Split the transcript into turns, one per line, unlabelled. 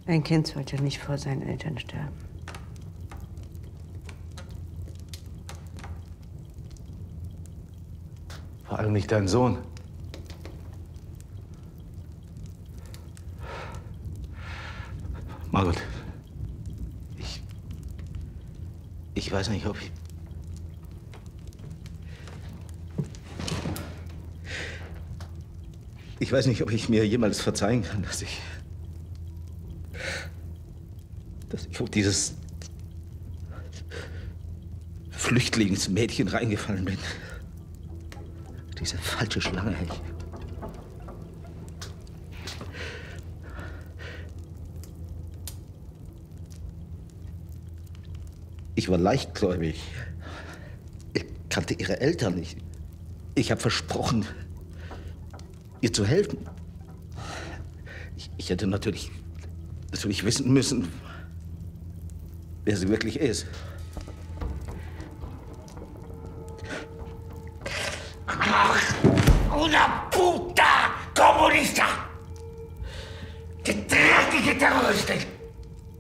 Ein Kind sollte nicht vor seinen Eltern sterben.
Vor allem nicht dein Sohn. Margot, ich weiß nicht, ob ich... Ich weiß nicht, ob ich mir jemals verzeihen kann, dass ich auf dieses Flüchtlingsmädchen reingefallen bin. Diese falsche Schlange. Ich war leichtgläubig. Ich kannte ihre Eltern nicht. Ich habe versprochen, ihr zu helfen. Ich hätte natürlich wissen müssen, wer sie wirklich ist.
Ach, una puta comunista! Die dreckige Terroristin!